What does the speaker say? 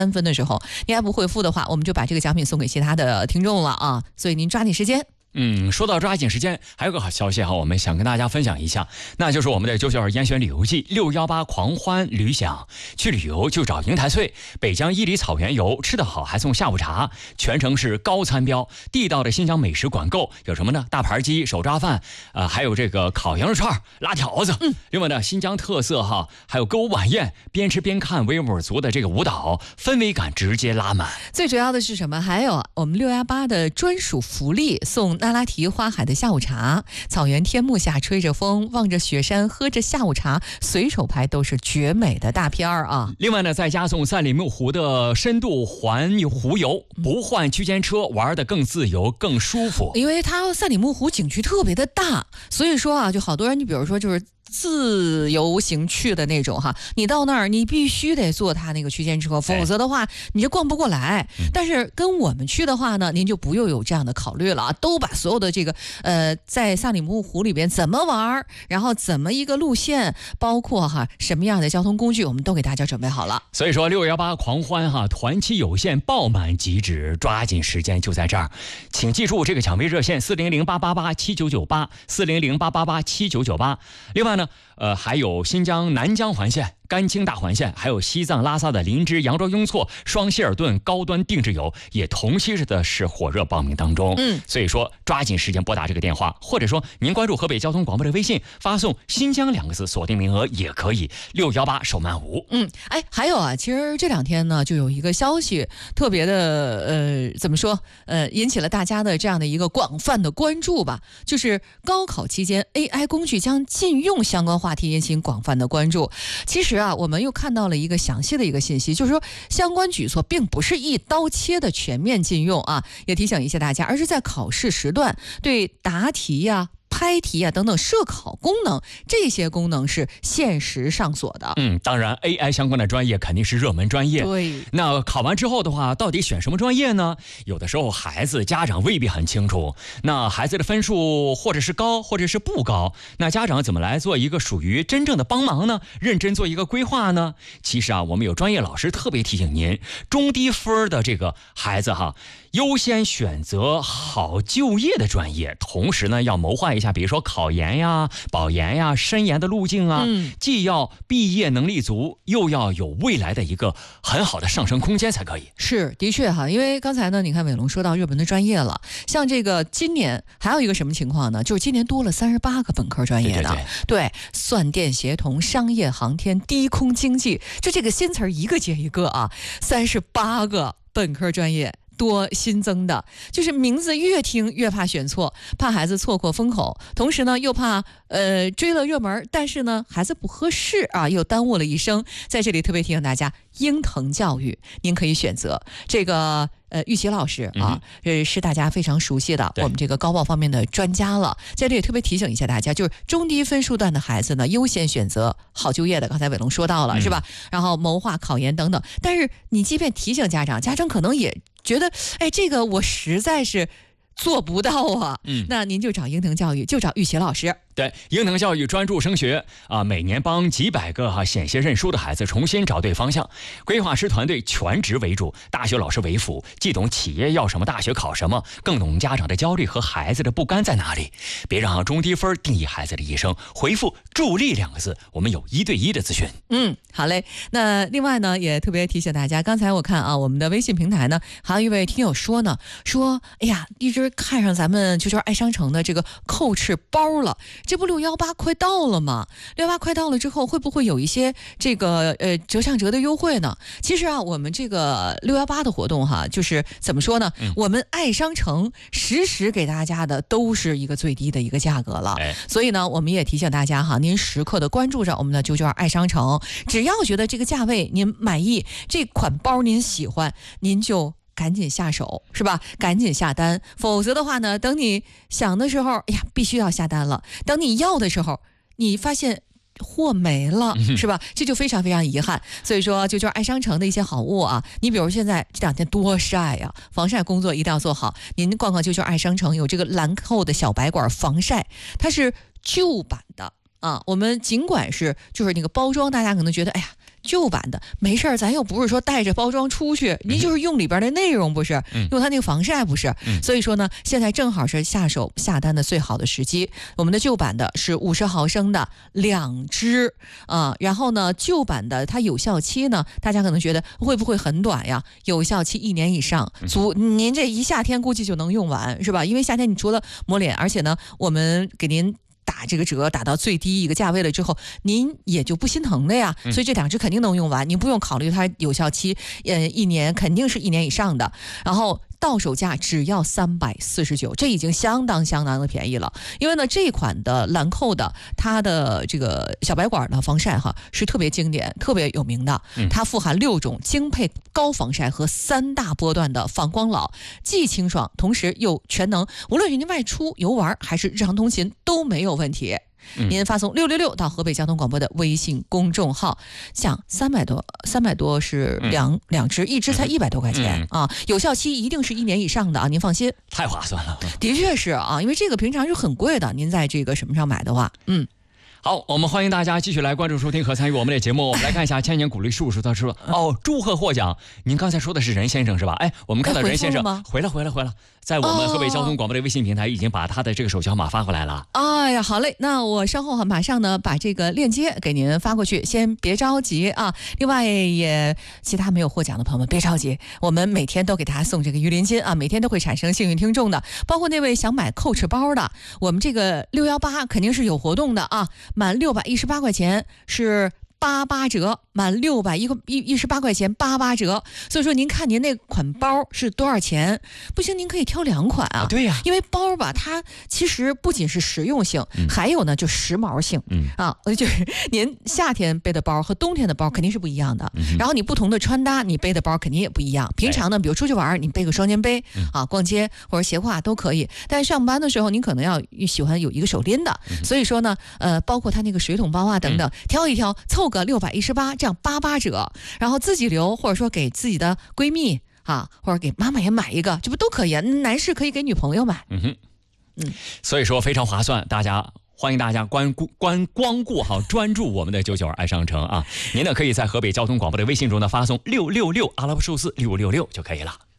分的时候，您还不回复的话，我们就把这个奖品送给其他的听众了啊！所以您抓紧时间。 说到抓紧时间，还有个好消息哈，我们想跟大家分享一下，那就是我们的992严选旅游季618狂欢旅享，去旅游就找邢台翠，北疆伊犁草原游，吃得好还送下午茶，全程是高餐标，地道的新疆美食管够，有什么呢？大盘鸡、手抓饭，还有这个烤羊肉串、拉条子。另外呢，新疆特色哈，还有歌舞晚宴，边吃边看维吾尔族的这个舞蹈，氛围感直接拉满。 最主要的是什么？还有我们618的专属福利，送那拉提花海的下午茶，草原天幕下吹着风，望着雪山，喝着下午茶，随手拍都是绝美的大片儿啊！ 另外呢，再加送赛里木湖的深度环湖游，不换区间车，玩得更自由、更舒服。 因为它赛里木湖景区特别的大，所以说啊，就好多人，你比如说就是自由行去的那种哈，你到那儿你必须得坐他那个区间车，否则的话你就逛不过来。但是跟我们去的话呢，您就不用有这样的考虑了啊，都把所有的这个在萨里木湖里边怎么玩，然后怎么一个路线，包括什么样的交通工具，我们都给大家准备好了。 所以说618狂欢哈，团期有限，爆满即止，抓紧时间就在这儿。请记住这个抢飞热线400887998，400887998。另外呢，还有新疆南疆环线、甘青大环线，还有西藏拉萨的林芝、羊卓、雍措、双希尔顿高端定制游，也同期的是火热报名当中。所以说抓紧时间拨打这个电话，或者说您关注河北交通广播的微信，发送新疆2个字锁定名额也可以，618手慢无。 还有啊，其实这2天呢，就有一个消息特别的怎么说引起了大家的这样的一个广泛的关注吧，就是高考期间 AI 工具将禁用相关话题引起广泛的关注。其实我们又看到了一个详细的一个信息，就是说相关举措并不是一刀切的全面禁用啊，也提醒一下大家，而是在考试时段对答题拍题等等设考功能，这些功能是限时上锁的。 当然 AI 相关的专业肯定是热门专业。 对， 那考完之后的话，到底选什么专业呢？有的时候孩子家长未必很清楚，那孩子的分数或者是高或者是不高，那家长怎么来做一个属于真正的帮忙呢？认真做一个规划呢？其实我们有专业老师特别提醒您，中低分的这个孩子优先选择好就业的专业，同时呢要谋划一下，比如说考研呀、保研呀、申研的路径既要毕业能力足，又要有未来的一个很好的上升空间才可以。 是，的确因为刚才呢，你看伟龙说到热门的专业了，像这个今年还有一个什么情况呢？就是今年多了38个本科专业的，对，算电协同、商业航天、低空经济，就这个新词儿一个接一个38个本科专业。多新增的，就是名字越听越怕选错，怕孩子错过风口，同时呢又怕追了热门，但是呢孩子不合适又耽误了一生。在这里特别提醒大家，英腾教育您可以选择这个玉琪老师是大家非常熟悉的我们这个高报方面的专家了。在这里也特别提醒一下大家，就是中低分数段的孩子呢，优先选择好就业的，刚才伟龙说到了是吧？然后谋划考研等等。但是你即便提醒家长可能也觉得这个我实在是做不到那您就找英腾教育，就找玉琪老师。 对，英腾教育专注升学每年帮几百个险些认输的孩子重新找对方向。规划师团队全职为主，大学老师为辅，既懂企业要什么，大学考什么，更懂家长的焦虑和孩子的不甘在哪里。别让中低分定义孩子的一生。回复助力2个字，我们有1对1的咨询。 好嘞。那另外呢，也特别提醒大家，刚才我看我们的微信平台呢，还有一位听友说哎呀，一直看上咱们就是爱商城的这个扣翅包了。这不618快到了吗？618快到了之后，会不会有一些这个折上折的优惠呢？其实我们这个618的活动就是怎么说呢？我们爱商城实时给大家的都是一个最低的一个价格了。所以呢，我们也提醒大家您时刻的关注着我们的992爱商城，只要觉得这个价位您满意，这款包您喜欢，您就赶紧下手是吧？赶紧下单，否则的话呢，等你想的时候，必须要下单了。等你要的时候，你发现货没了，是吧？这就非常非常遗憾。所以说，就是爱商城的一些好物你比如现在这2天多晒防晒工作一定要做好。您逛逛就是爱商城，有这个兰蔻的小白管防晒，它是旧版的我们尽管是就是那个包装，大家可能觉得旧版的没事儿，咱又不是说带着包装出去，您就是用里边的内容不是，用它那个防晒不是，所以说呢，现在正好是下手下单的最好的时机。我们的旧版的是50毫升的2支啊，然后呢，旧版的它有效期呢，大家可能觉得会不会很短呀？有效期1年以上，您这一夏天估计就能用完，是吧？因为夏天你除了抹脸，而且呢，我们给您打这个折，打到最低一个价位了之后，您也就不心疼了呀。所以这2支肯定能用完，您不用考虑它有效期，1年肯定是1年以上的。然后到手价只要349，这已经相当的便宜了。因为呢，这款的兰蔻的它的这个小白管的防晒是特别经典、特别有名的。它富含6种精配高防晒和3大波段的防光老，既清爽，同时又全能，无论是您外出游玩还是日常通勤都没有问题。您发送666到河北交通广播的微信公众号，像300多是两支，一支才100多块钱啊，有效期一定是1年以上的啊，您放心， 太划算了。 的确是啊，因为这个平常是很贵的，您在这个什么上买的话， 好，我们欢迎大家继续来关注、收听和参与我们的节目。我们来看一下千年鼓励叔叔，他说：“祝贺获奖！您刚才说的是任先生是吧？哎，我们看到任先生回了，在我们河北交通广播的微信平台已经把他的这个手机号码发过来了。 哎呀，好嘞，那我稍后马上呢把这个链接给您发过去，先别着急啊。另外也其他没有获奖的朋友们别着急，我们每天都给大家送这个鱼鳞金啊，每天都会产生幸运听众的，包括那位想买Coach包的，我们这个618肯定是有活动的啊。满618块钱是88折，满618块钱88折。所以说您看您那款包是多少钱？不行，您可以挑2款啊。 对呀， 因为包吧，它其实不仅是实用性，还有呢就时髦性。就是您夏天背的包和冬天的包肯定是不一样的。然后你不同的穿搭，你背的包肯定也不一样。平常呢，比如出去玩，你背个双肩背啊，逛街或者斜挎都可以。但上班的时候，您可能要喜欢有一个手拎的。所以说呢，包括它那个水桶包啊等等，挑一挑，凑个618，这样88折，然后自己留，或者说给自己的闺蜜啊，或者给妈妈也买一个，这不都可以啊？男士可以给女朋友买。 所以说非常划算，欢迎大家光顾专注我们的992爱上城啊！您呢可以在河北交通广播的微信中呢发送666阿拉伯数字666就可以了。